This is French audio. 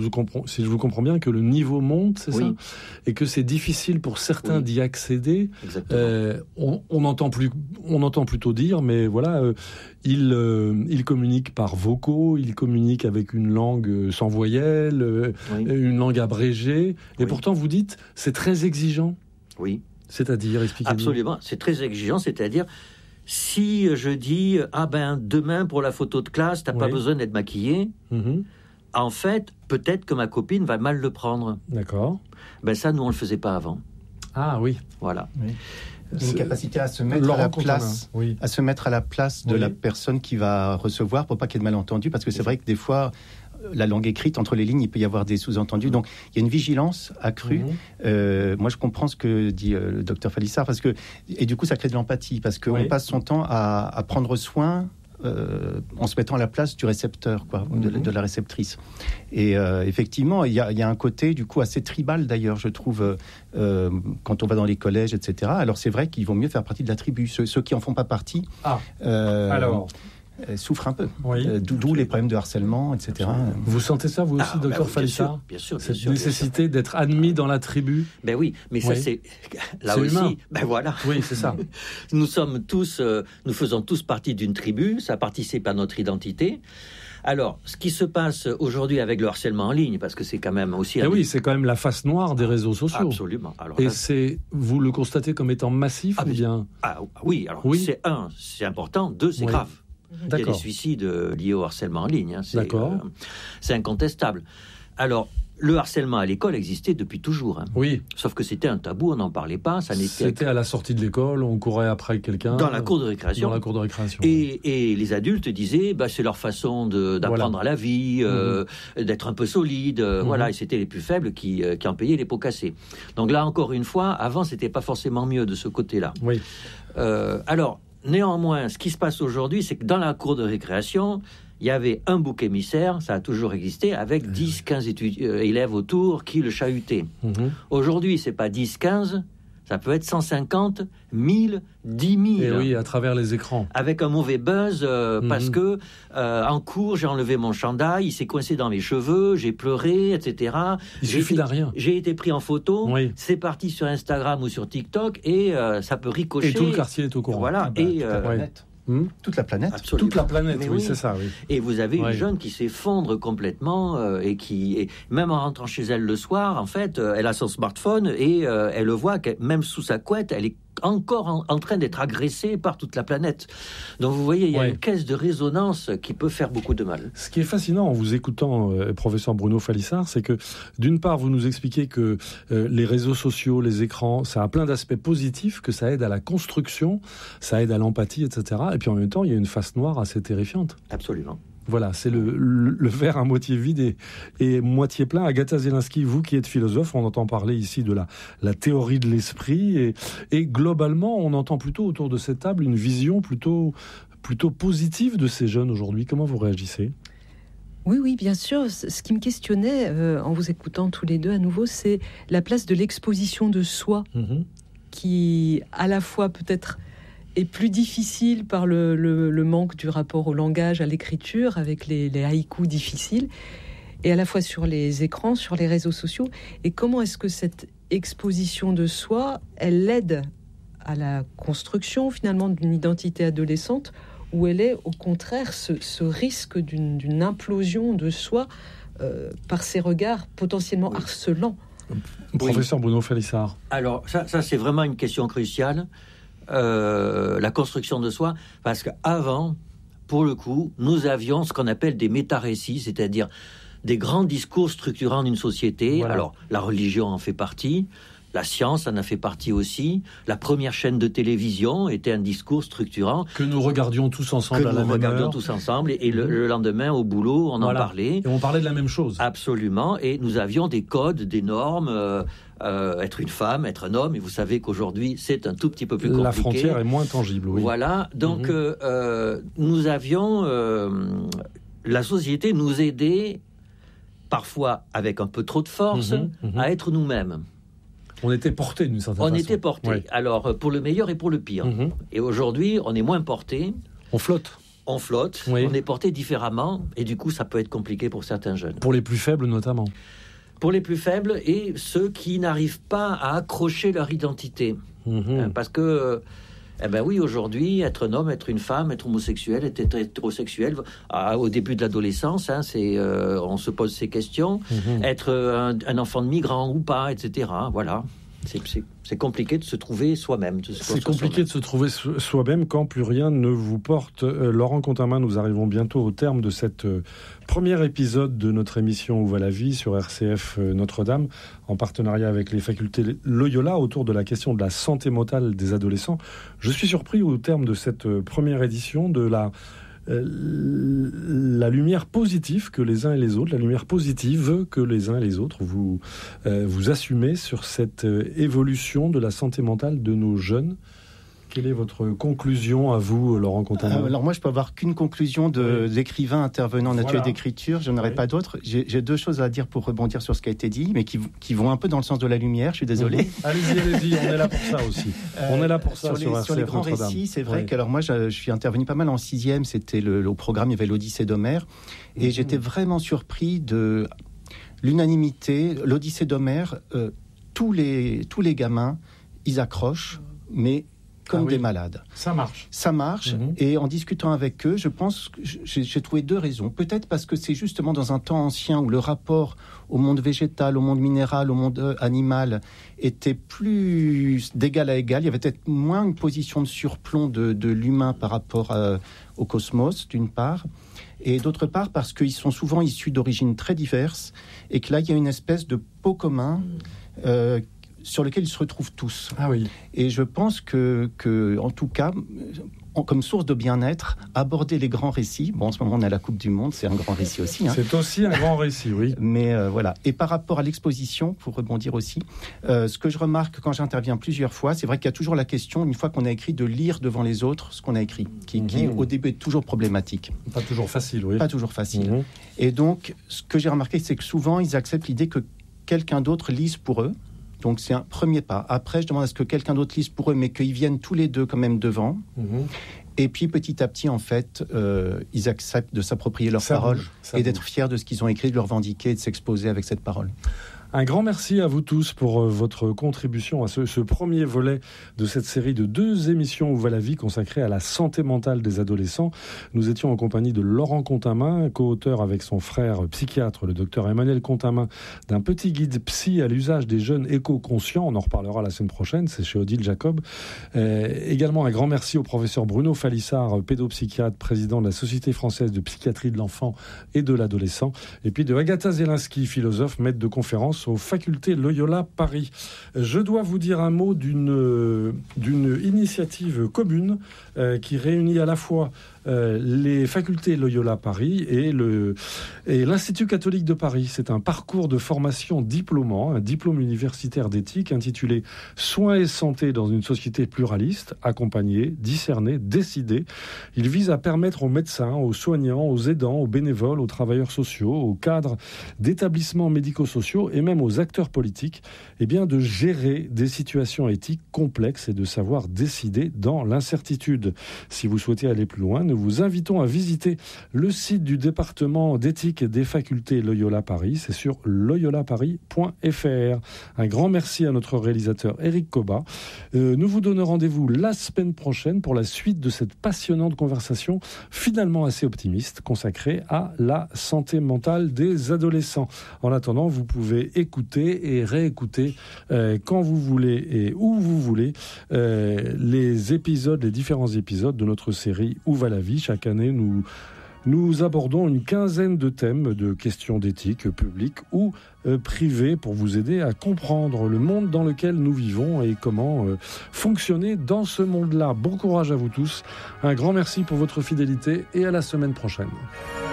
je vous comprends bien, que le niveau monte, c'est ça ? Et que c'est difficile pour certains d'y accéder. On entend plutôt dire, mais voilà, ils communiquent par vocaux, ils communiquent avec une langue sans voyelles, une langue abrégée. Et pourtant, vous dites, c'est très exigeant. Oui. C'est-à-dire, expliquez-nous. Absolument, c'est très exigeant, c'est-à-dire... Si je dis, demain pour la photo de classe, t'as pas besoin d'être maquillée, en fait, peut-être que ma copine va mal le prendre. D'accord. Ça, nous, on le faisait pas avant. Ah oui. Voilà. Oui. Une capacité à se mettre à la place de la personne qui va recevoir pour pas qu'il y ait de malentendus, parce que c'est vrai que des fois... La langue écrite, entre les lignes, il peut y avoir des sous-entendus. Donc, il y a une vigilance accrue. Moi, je comprends ce que dit le docteur Falissard, et du coup, ça crée de l'empathie, parce qu'on passe son temps à prendre soin en se mettant à la place du récepteur, de la réceptrice. Et effectivement, il y a un côté, du coup, assez tribal, d'ailleurs, je trouve, quand on va dans les collèges, etc. Alors, c'est vrai qu'il vaut mieux faire partie de la tribu. Ceux qui en font pas partie... Alors... souffrent un peu. D'où les problèmes de harcèlement, etc. Vous sentez ça, vous aussi, docteur Falissard ? Bien sûr. Cette nécessité d'être admis dans la tribu ? Ben oui, mais ça, c'est... Là c'est aussi, humain. Ben voilà. Oui, c'est ça. Nous faisons tous partie d'une tribu, ça participe à notre identité. Alors, ce qui se passe aujourd'hui avec le harcèlement en ligne, parce que c'est quand même aussi... c'est quand même la face noire des réseaux sociaux. Absolument. Alors, vous le constatez comme étant massif ou bien... Oui, c'est important, 2, c'est grave. Il y a des suicides liés au harcèlement en ligne. C'est incontestable. Alors, le harcèlement à l'école existait depuis toujours. Oui. Sauf que c'était un tabou, on n'en parlait pas. C'était à la sortie de l'école, on courait après quelqu'un. Dans la cour de récréation. Et les adultes disaient, c'est leur façon d'apprendre à la vie, d'être un peu solide. Et c'était les plus faibles qui en payaient les pots cassés. Donc là, encore une fois, avant, c'était pas forcément mieux de ce côté-là. Oui. Alors, néanmoins, ce qui se passe aujourd'hui, c'est que dans la cour de récréation, il y avait un bouc émissaire, ça a toujours existé, avec 10-15 élèves autour qui le chahutaient. Aujourd'hui, c'est pas 10-15, ça peut être 150, 1000, 10 000. Et oui, à travers les écrans. Avec un mauvais buzz, parce que en cours, j'ai enlevé mon chandail, il s'est coincé dans mes cheveux, j'ai pleuré, etc. Il suffit d'un rien. J'ai été pris en photo, c'est parti sur Instagram ou sur TikTok, et ça peut ricocher. Et tout le quartier est au courant. Voilà, toute la planète. Absolument. Toute la planète, c'est ça. Oui. Et vous avez une jeune qui s'effondre complètement et même en rentrant chez elle le soir, en fait, elle a son smartphone et elle le voit, même sous sa couette, elle est encore en train d'être agressée par toute la planète. Donc vous voyez, il y a une caisse de résonance qui peut faire beaucoup de mal. Ce qui est fascinant en vous écoutant, professeur Bruno Falissard, c'est que d'une part, vous nous expliquez que les réseaux sociaux, les écrans, ça a plein d'aspects positifs, que ça aide à la construction, ça aide à l'empathie, etc. Et puis en même temps, il y a une face noire assez terrifiante. Absolument. Voilà, c'est le verre à moitié vide et moitié plein. Agatha Zielinski, vous qui êtes philosophe, on entend parler ici de la théorie de l'esprit et globalement, on entend plutôt autour de cette table une vision plutôt positive de ces jeunes aujourd'hui. Comment vous réagissez ? Oui, bien sûr. Ce qui me questionnait en vous écoutant tous les deux à nouveau, c'est la place de l'exposition de soi qui, à la fois peut-être est plus difficile par le manque du rapport au langage, à l'écriture, avec les haïkus difficiles, et à la fois sur les écrans, sur les réseaux sociaux. Et comment est-ce que cette exposition de soi, elle aide à la construction finalement d'une identité adolescente, où elle est au contraire ce risque d'une implosion de soi par ces regards potentiellement harcelants. Professeur Bruno Falissard. Alors ça c'est vraiment une question cruciale. La construction de soi, parce qu'avant, pour le coup, nous avions ce qu'on appelle des méta-récits, c'est-à-dire des grands discours structurants d'une société. Voilà. Alors, la religion en fait partie, la science en a fait partie aussi. La première chaîne de télévision était un discours structurant. Que nous regardions tous ensemble et le lendemain, au boulot, on en parlait. Et on parlait de la même chose. Absolument, et nous avions des codes, des normes... être une femme, être un homme, et vous savez qu'aujourd'hui c'est un tout petit peu plus compliqué. La frontière est moins tangible, oui. Voilà, donc nous avions la société nous aidait parfois avec un peu trop de force à être nous-mêmes. On était portés d'une certaine façon. On était portés, alors pour le meilleur et pour le pire. Et aujourd'hui, on est moins portés. On flotte. on flotte, on est porté différemment, et du coup, ça peut être compliqué pour certains jeunes. Pour les plus faibles, notamment. Pour les plus faibles et ceux qui n'arrivent pas à accrocher leur identité. Parce que, oui, aujourd'hui, être un homme, être une femme, être homosexuel, être hétérosexuel, au début de l'adolescence, on se pose ces questions. Être un enfant de migrant ou pas, etc. Voilà. C'est compliqué de se trouver soi-même. C'est compliqué de se trouver soi-même quand plus rien ne vous porte. Laurent Contamin, nous arrivons bientôt au terme de cette premier épisode de notre émission Où va la vie sur RCF Notre-Dame, en partenariat avec les facultés Loyola, autour de la question de la santé mentale des adolescents. Je suis surpris au terme de cette première édition de la lumière positive que les uns et les autres, la lumière positive que les uns et les autres vous assumez sur cette évolution de la santé mentale de nos jeunes. Quelle est votre conclusion à vous, Laurent Contamin ? Alors moi, je peux avoir qu'une conclusion d'écrivain intervenant en atelier d'écriture. Je n'aurai pas d'autres. J'ai deux choses à dire pour rebondir sur ce qui a été dit, mais qui vont un peu dans le sens de la lumière. Je suis désolé. Allez-y, on est là pour ça aussi. On est là pour ça sur les grands récits. C'est vrai que alors moi, je suis intervenu pas mal en 6e. C'était le programme, il y avait l'Odyssée d'Homère, et j'étais vraiment surpris de l'unanimité. L'Odyssée d'Homère, tous les gamins, ils accrochent, mais comme des malades. Ça marche. Et en discutant avec eux, je pense que j'ai trouvé deux raisons. Peut-être parce que c'est justement dans un temps ancien où le rapport au monde végétal, au monde minéral, au monde animal était plus d'égal à égal. Il y avait peut-être moins une position de surplomb de l'humain par rapport au cosmos, d'une part. Et d'autre part, parce qu'ils sont souvent issus d'origines très diverses et que là, il y a une espèce de pot commun sur lequel ils se retrouvent tous. Et je pense que en tout cas, comme source de bien-être, aborder les grands récits. Bon, en ce moment, on a la Coupe du Monde, c'est un grand récit aussi. C'est aussi un grand récit, oui. Mais voilà. Et par rapport à l'exposition, pour rebondir aussi, ce que je remarque quand j'interviens plusieurs fois, c'est vrai qu'il y a toujours la question, une fois qu'on a écrit, de lire devant les autres ce qu'on a écrit, qui au début est toujours problématique. Pas toujours facile, oui. Pas toujours facile. Et donc, ce que j'ai remarqué, c'est que souvent, ils acceptent l'idée que quelqu'un d'autre lise pour eux. Donc c'est un premier pas. Après, je demande à ce que quelqu'un d'autre lise pour eux, mais qu'ils viennent tous les deux quand même devant. Et puis petit à petit, en fait, ils acceptent de s'approprier leur parole et d'être fiers de ce qu'ils ont écrit, de le revendiquer et de s'exposer avec cette parole. Un grand merci à vous tous pour votre contribution à ce premier volet de cette série de 2 émissions Où va la vie consacrée à la santé mentale des adolescents. Nous étions en compagnie de Laurent Contamin, co-auteur avec son frère psychiatre, le docteur Emmanuel Contamin, d'un petit guide psy à l'usage des jeunes éco-conscients. On en reparlera la semaine prochaine, c'est chez Odile Jacob. Également un grand merci au professeur Bruno Falissard, pédopsychiatre, président de la Société française de psychiatrie de l'enfant et de l'adolescent. Et puis de Agatha Zelinski, philosophe, maître de conférence aux facultés Loyola Paris. Je dois vous dire un mot d'une initiative commune qui réunit à la fois les facultés Loyola Paris et l'Institut catholique de Paris. C'est un parcours de formation diplômant, un diplôme universitaire d'éthique intitulé « Soins et santé dans une société pluraliste, accompagner, discerner, décider ». Il vise à permettre aux médecins, aux soignants, aux aidants, aux bénévoles, aux travailleurs sociaux, aux cadres d'établissements médico-sociaux et même aux acteurs politiques, de gérer des situations éthiques complexes et de savoir décider dans l'incertitude. Si vous souhaitez aller plus loin, nous vous invitons à visiter le site du département d'éthique des facultés Loyola Paris. C'est sur loyolaparis.fr. Un grand merci à notre réalisateur Eric Coba. Nous vous donnons rendez-vous la semaine prochaine pour la suite de cette passionnante conversation, finalement assez optimiste, consacrée à la santé mentale des adolescents. En attendant, vous pouvez écouter et réécouter quand vous voulez et où vous voulez les différents épisodes de notre série Où va la vie. Chaque année, nous abordons une quinzaine de thèmes de questions d'éthique publique ou privée pour vous aider à comprendre le monde dans lequel nous vivons et comment fonctionner dans ce monde-là. Bon courage à vous tous. Un grand merci pour votre fidélité et à la semaine prochaine.